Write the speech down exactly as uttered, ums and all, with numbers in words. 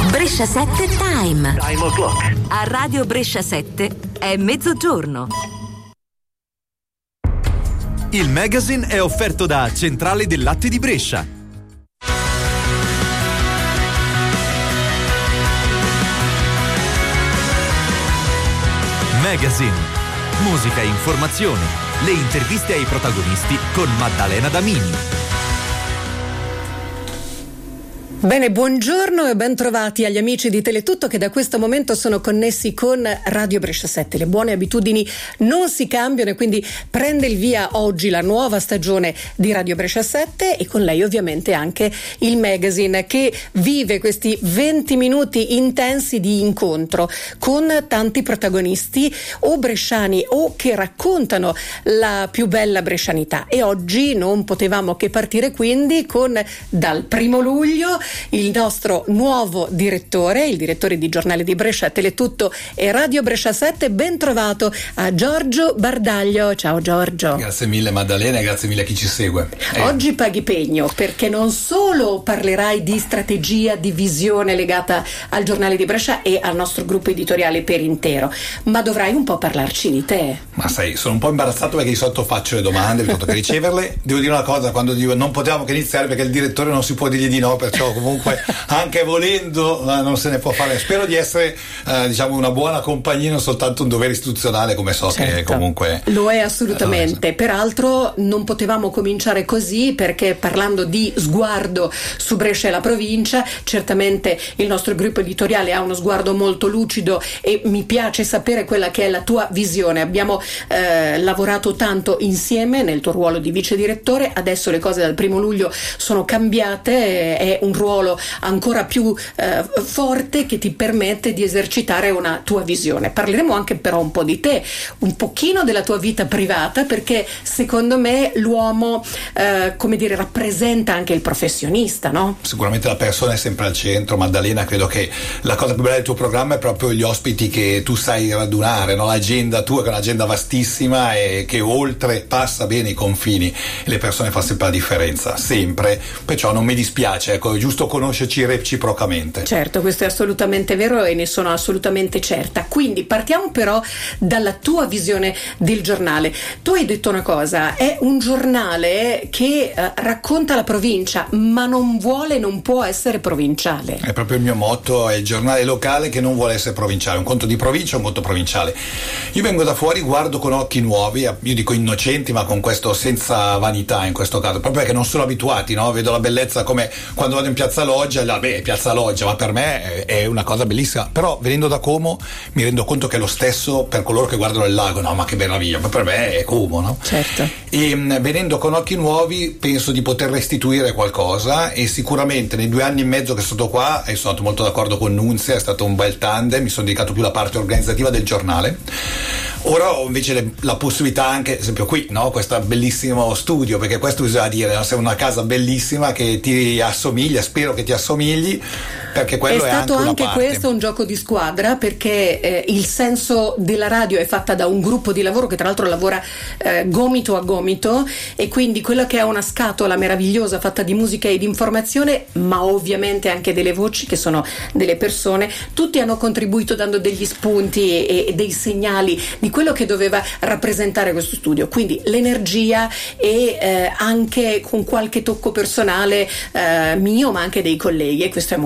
Brescia sette Time. Time o'clock. A Radio Brescia sette è mezzogiorno. Il magazine è offerto da Centrale del Latte di Brescia. Magazine. Musica e informazione. Le interviste ai protagonisti con Maddalena Damini. Bene, buongiorno e ben trovati agli amici di Teletutto che da questo momento sono connessi con Radio Brescia sette. Le buone abitudini non si cambiano e quindi prende il via oggi la nuova stagione di Radio Brescia sette e con lei ovviamente anche il magazine che vive questi venti minuti intensi di incontro con tanti protagonisti o bresciani o che raccontano la più bella brescianità. E oggi non potevamo che partire quindi con, dal primo luglio, il nostro nuovo direttore, il direttore di Giornale di Brescia, Teletutto e Radio Brescia sette. Ben trovato a Giorgio Bardaglio. Ciao Giorgio. Grazie mille Maddalena e grazie mille a chi ci segue. Eh. Oggi paghi pegno perché non solo parlerai di strategia, di visione legata al Giornale di Brescia e al nostro gruppo editoriale per intero, ma dovrai un po' parlarci di te. Ma sai, sono un po' imbarazzato perché di solito faccio le domande, vi che riceverle. Devo dire una cosa, quando dico non potevamo che iniziare perché il direttore non si può dirgli di no, perciò comunque anche volendo non se ne può fare. Spero di essere eh, diciamo una buona compagnia, non soltanto un dovere istituzionale, come so certo, che comunque lo è assolutamente. Peraltro non potevamo cominciare così perché parlando di sguardo su Brescia e la provincia, certamente il nostro gruppo editoriale ha uno sguardo molto lucido e mi piace sapere quella che è la tua visione. Abbiamo eh, lavorato tanto insieme nel tuo ruolo di vice direttore, adesso le cose dal primo luglio sono cambiate, è un ruolo ancora più eh, forte che ti permette di esercitare una tua visione. Parleremo anche però un po' di te, un pochino della tua vita privata, perché secondo me l'uomo eh, come dire rappresenta anche il professionista, no? Sicuramente la persona è sempre al centro, Maddalena. Credo che la cosa più bella del tuo programma è proprio gli ospiti che tu sai radunare, no? L'agenda tua che è un'agenda vastissima e che oltre passa bene i confini e le persone fa sempre la differenza, sempre, perciò non mi dispiace, ecco, è giusto conoscerci reciprocamente. Certo, questo è assolutamente vero e ne sono assolutamente certa. Quindi partiamo però dalla tua visione del giornale. Tu hai detto una cosa, è un giornale che eh, racconta la provincia ma non vuole, non può essere provinciale. È proprio il mio motto, è il giornale locale che non vuole essere provinciale, un conto di provincia, un conto provinciale. Io vengo da fuori, guardo con occhi nuovi, io dico innocenti, ma con questo senza vanità in questo caso, proprio perché non sono abituati, no? Vedo la bellezza come quando vado in Piazza Loggia, là, beh, Piazza Loggia, ma per me è una cosa bellissima. Però venendo da Como mi rendo conto che è lo stesso per coloro che guardano il lago, no, ma che meraviglia, ma per me è Como, no? Certo. E venendo con occhi nuovi penso di poter restituire qualcosa e sicuramente nei due anni e mezzo che sono stato qua, e sono stato molto d'accordo con Nunzia, è stato un bel tandem, mi sono dedicato più alla parte organizzativa del giornale. Ora ho invece le, la possibilità anche, ad esempio qui, no, questo bellissimo studio, perché questo bisogna dire, no? Sei una casa bellissima che ti assomiglia, spero che ti assomigli, perché quello è, è stato anche, anche una parte. Questo un gioco di squadra, perché eh, il senso della radio è fatta da un gruppo di lavoro che tra l'altro lavora eh, gomito a gomito, e quindi quella che è una scatola meravigliosa fatta di musica e di informazione, ma ovviamente anche delle voci che sono delle persone, tutti hanno contribuito dando degli spunti e, e dei segnali di quello che doveva rappresentare questo studio, quindi l'energia e eh, anche con qualche tocco personale eh, mio ma anche dei colleghi, e questo è